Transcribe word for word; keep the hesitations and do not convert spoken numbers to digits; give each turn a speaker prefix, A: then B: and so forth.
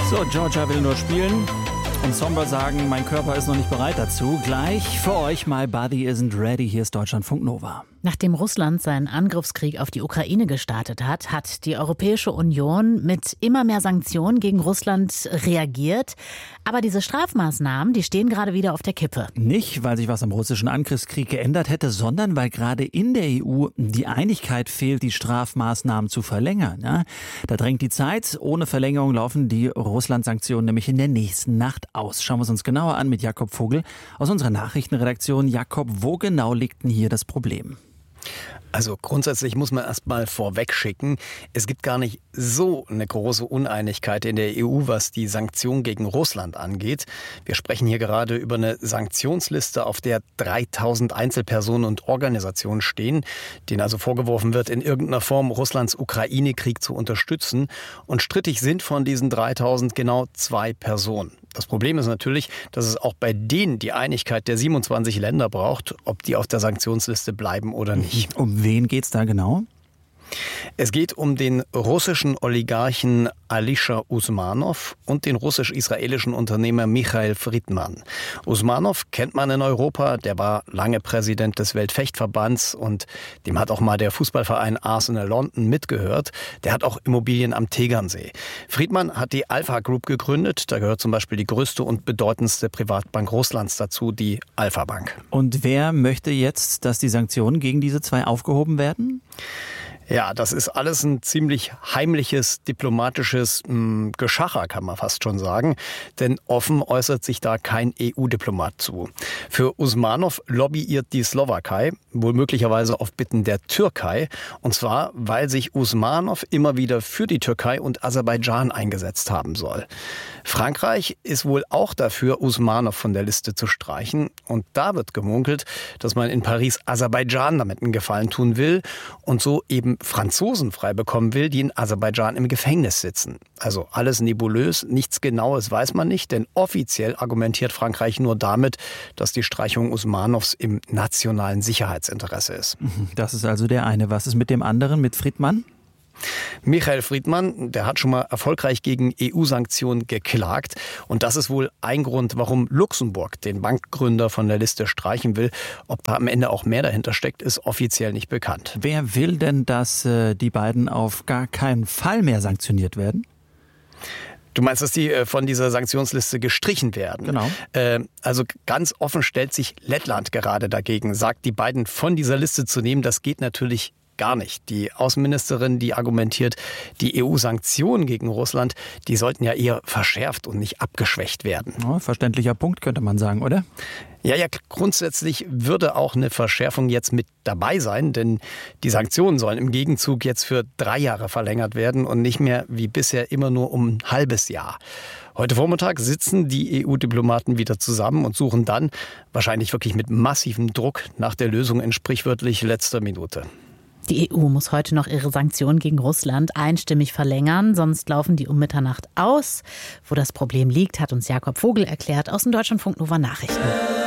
A: So, Georgia will nur spielen und Somber sagen, mein Körper ist noch nicht bereit dazu. Gleich für euch, My Body Isn't Ready. Hier ist Deutschlandfunk Nova.
B: Nachdem Russland seinen Angriffskrieg auf die Ukraine gestartet hat, hat die Europäische Union mit immer mehr Sanktionen gegen Russland reagiert. Aber diese Strafmaßnahmen, die stehen gerade wieder auf der Kippe.
A: Nicht, weil sich was am russischen Angriffskrieg geändert hätte, sondern weil gerade in der E U die Einigkeit fehlt, die Strafmaßnahmen zu verlängern. Ja, da drängt die Zeit. Ohne Verlängerung laufen die Russland-Sanktionen nämlich in der nächsten Nacht aus. Schauen wir es uns genauer an mit Jakob Vogel aus unserer Nachrichtenredaktion. Jakob, wo genau liegt denn hier das Problem?
C: Also grundsätzlich muss man erst mal vorweg schicken, es gibt gar nicht so eine große Uneinigkeit in der E U, was die Sanktionen gegen Russland angeht. Wir sprechen hier gerade über eine Sanktionsliste, auf der dreitausend Einzelpersonen und Organisationen stehen, denen also vorgeworfen wird, in irgendeiner Form Russlands Ukraine-Krieg zu unterstützen. Und strittig sind von diesen dreitausend genau zwei Personen. Das Problem ist natürlich, dass es auch bei denen die Einigkeit der siebenundzwanzig Länder braucht, ob die auf der Sanktionsliste bleiben oder nicht.
A: Um wen geht's da genau?
C: Es geht um den russischen Oligarchen Alisher Usmanov und den russisch-israelischen Unternehmer Michael Friedman. Usmanov kennt man in Europa, der war lange Präsident des Weltfechtverbands und dem hat auch mal der Fußballverein Arsenal London mitgehört. Der hat auch Immobilien am Tegernsee. Friedman hat die Alpha Group gegründet, da gehört zum Beispiel die größte und bedeutendste Privatbank Russlands dazu, die Alpha Bank.
A: Und wer möchte jetzt, dass die Sanktionen gegen diese zwei aufgehoben werden?
C: Ja, das ist alles ein ziemlich heimliches, diplomatisches mh, Geschacher, kann man fast schon sagen. Denn offen äußert sich da kein E U-Diplomat zu. Für Usmanov lobbyiert die Slowakei, wohl möglicherweise auf Bitten der Türkei. Und zwar, weil sich Usmanov immer wieder für die Türkei und Aserbaidschan eingesetzt haben soll. Frankreich ist wohl auch dafür, Usmanov von der Liste zu streichen. Und da wird gemunkelt, dass man in Paris Aserbaidschan damit einen Gefallen tun will und so eben Franzosen frei bekommen will, die in Aserbaidschan im Gefängnis sitzen. Also alles nebulös, nichts Genaues weiß man nicht, denn offiziell argumentiert Frankreich nur damit, dass die Streichung Usmanovs im nationalen Sicherheitsinteresse ist.
A: Das ist also der eine. Was ist mit dem anderen, mit Friedman?
C: Michael Friedman, der hat schon mal erfolgreich gegen E U-Sanktionen geklagt. Und das ist wohl ein Grund, warum Luxemburg den Bankgründer von der Liste streichen will. Ob da am Ende auch mehr dahinter steckt, ist offiziell nicht bekannt.
A: Wer will denn, dass äh, die beiden auf gar keinen Fall mehr sanktioniert werden?
C: Du meinst, dass die von dieser Sanktionsliste gestrichen werden?
A: Genau.
C: Äh, also ganz offen stellt sich Lettland gerade dagegen, sagt, die beiden von dieser Liste zu nehmen, das geht natürlich gar nicht. Die Außenministerin, die argumentiert, die E U-Sanktionen gegen Russland, die sollten ja eher verschärft und nicht abgeschwächt werden.
A: Oh, verständlicher Punkt, könnte man sagen, oder?
C: Ja, ja, grundsätzlich würde auch eine Verschärfung jetzt mit dabei sein, denn die Sanktionen sollen im Gegenzug jetzt für drei Jahre verlängert werden und nicht mehr wie bisher immer nur um ein halbes Jahr. Heute Vormittag sitzen die E U-Diplomaten wieder zusammen und suchen dann, wahrscheinlich wirklich mit massivem Druck, nach der Lösung in sprichwörtlich letzter Minute.
B: Die E U muss heute noch ihre Sanktionen gegen Russland einstimmig verlängern, sonst laufen die um Mitternacht aus. Wo das Problem liegt, hat uns Jakob Vogel erklärt aus den Deutschlandfunk Nova Nachrichten.